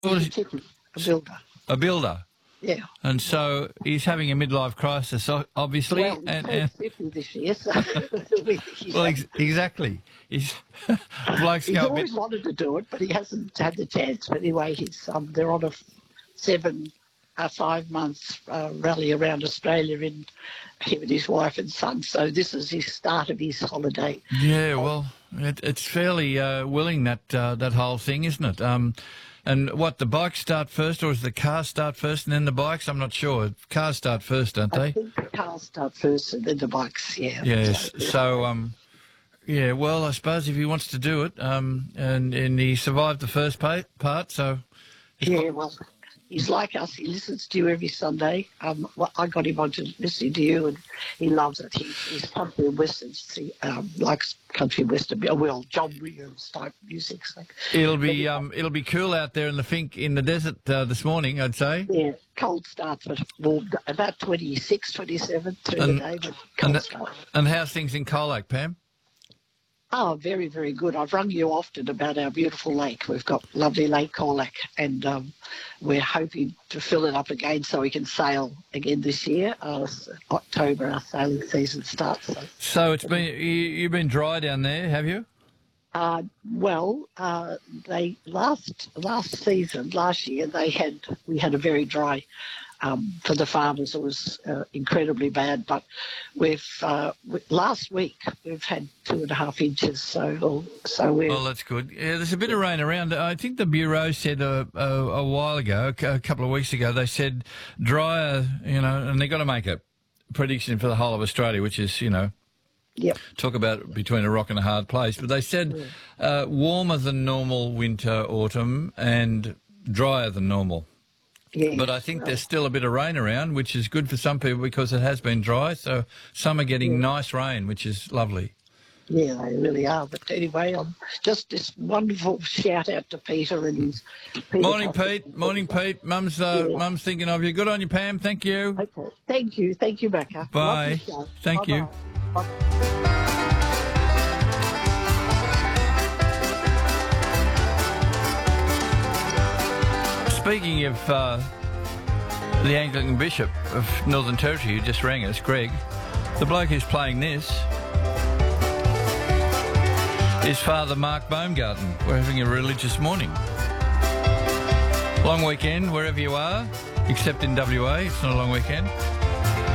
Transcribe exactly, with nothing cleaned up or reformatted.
What He's is a he? tippy, a builder. A builder. Yeah. And so he's having a midlife crisis, o- obviously. Well, he's and, turned and fifty this year, so he's, well, ex- exactly. He's blokes he's go a always bit. wanted to do it, but he hasn't had the chance. But anyway, he's um, they're on a f- seven, uh, five months uh, rally around Australia in him and his wife and son. So this is his start of his holiday. Yeah, well, it, it's fairly uh, willing that uh, that whole thing, isn't it? Um, and what, the bikes start first, or does the cars start first and then the bikes? I'm not sure. Cars start first, don't I they? think the cars start first and then the bikes. Yeah. Yes. So, So, um, yeah. Well, I suppose if he wants to do it, um, and and he survived the first pa- part, so yeah, well, he's like us. He listens to you every Sunday. Um, well, I got him onto listening to you, and he loves it. He, he's country and western. He um, likes country and western. Well, John Williams type music. So. it'll be um, it'll be cool out there in the Fink in the desert uh, this morning, I'd say. Yeah, cold start, but well, about twenty-six, twenty-seven through And- the day, but cold And, start. and how's things in Colac, Pam? Oh, very, very good. I've rung you often about our beautiful lake. We've got lovely Lake Colac, and um, we're hoping to fill it up again so we can sail again this year. Uh, October, our sailing season starts. So. So it's been you, you've been dry down there, have you? Uh, well, uh, they last last season, last year, they had we had a very dry. Um, for the farmers, it was uh, incredibly bad. But we've uh, we, last week we've had two and a half inches. So so we're Well, that's good. Yeah, there's a bit of rain around. I think the Bureau said a, a, a while ago, a cou- a couple of weeks ago, they said drier, you know, and they've got to make a prediction for the whole of Australia, which is, you know, yep. talk about between a rock and a hard place. But they said uh, warmer than normal winter, autumn, and drier than normal. Yeah. But I think there's still a bit of rain around, which is good for some people because it has been dry. So some are getting nice rain, which is lovely. Yeah, they really are. But anyway, um, just this wonderful shout out to Peter and his. Peter Morning, Custer. Pete. Morning, Pete. Mum's uh, Yeah. Mum's thinking of you. Good on you, Pam. Thank you. Okay. Thank you. Thank you, Becca. Bye. Love your show. Thank you. Bye-bye. Bye. Speaking of uh, the Anglican Bishop of Northern Territory who just rang us, Greg, the bloke who's playing this is Father Mark Baumgarten. We're having a religious morning. Long weekend, wherever you are, except in W A. It's not a long weekend.